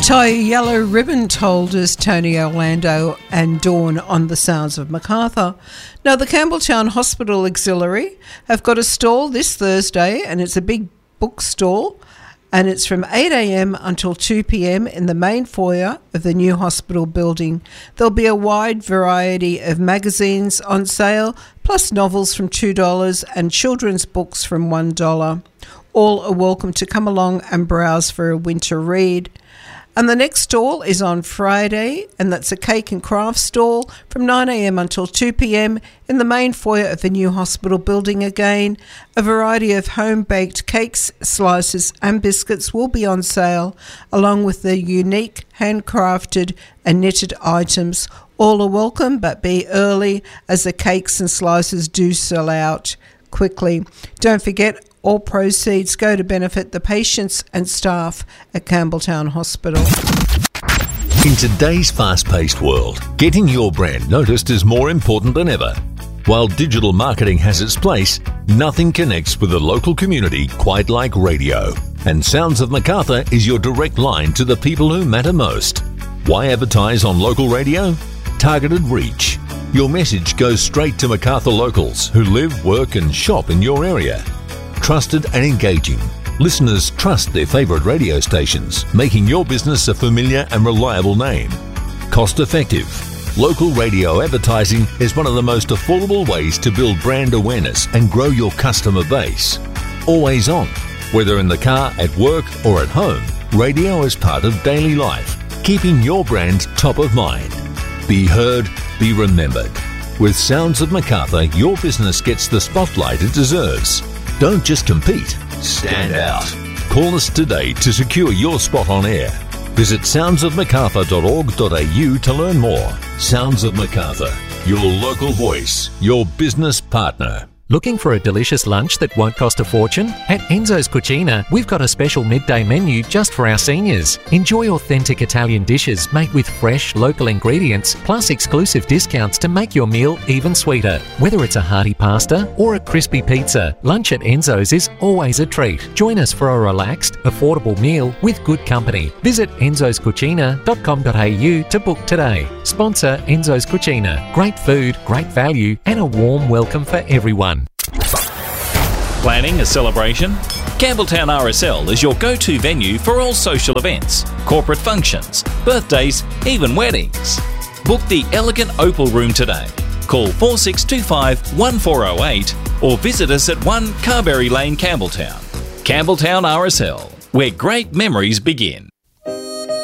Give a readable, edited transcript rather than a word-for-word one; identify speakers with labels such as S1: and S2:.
S1: Tie a yellow ribbon, told us Tony Orlando and Dawn on the Sounds of Macarthur. Now, the Campbelltown Hospital Auxiliary have got a stall this Thursday, and it's a big book stall, and it's from 8 a.m. until 2 p.m. in the main foyer of the new hospital building. There'll be a wide variety of magazines on sale, plus novels from $2 and children's books from $1. All are welcome to come along and browse for a winter read. And the next stall is on Friday, and that's a cake and craft stall from 9 a.m. until 2 p.m. in the main foyer of the new hospital building again. A variety of home-baked cakes, slices and biscuits will be on sale, along with the unique handcrafted and knitted items. All are welcome, but be early as the cakes and slices do sell out quickly. Don't forget, all proceeds go to benefit the patients and staff at Campbelltown Hospital.
S2: In today's fast-paced world, getting your brand noticed is more important than ever. While digital marketing has its place, nothing connects with the local community quite like radio. And Sounds of Macarthur is your direct line to the people who matter most. Why advertise on local radio? Targeted reach. Your message goes straight to Macarthur locals who live, work and shop in your area. Trusted and engaging. Listeners trust their favourite radio stations, making your business a familiar and reliable name. Cost effective. Local radio advertising is one of the most affordable ways to build brand awareness and grow your customer base. Always on. Whether in the car, at work or at home, radio is part of daily life, keeping your brand top of mind. Be heard, be remembered. With Sounds of Macarthur, your business gets the spotlight it deserves. Don't just compete, stand out. Call us today to secure your spot on air. Visit soundsofmacarthur.org.au to learn more. Sounds of Macarthur, your local voice, your business partner.
S3: Looking for a delicious lunch that won't cost a fortune? At Enzo's Cucina, we've got a special midday menu just for our seniors. Enjoy authentic Italian dishes made with fresh, local ingredients, plus exclusive discounts to make your meal even sweeter. Whether it's a hearty pasta or a crispy pizza, lunch at Enzo's is always a treat. Join us for a relaxed, affordable meal with good company. Visit enzoscucina.com.au to book today. Sponsor Enzo's Cucina. Great food, great value, and a warm welcome for everyone.
S4: Planning a celebration? Campbelltown RSL is your go-to venue for all social events, corporate functions, birthdays, even weddings. Book the elegant Opal Room today. Call 4625 1408 or visit us at 1 Carberry Lane, Campbelltown. Campbelltown RSL, where great memories begin.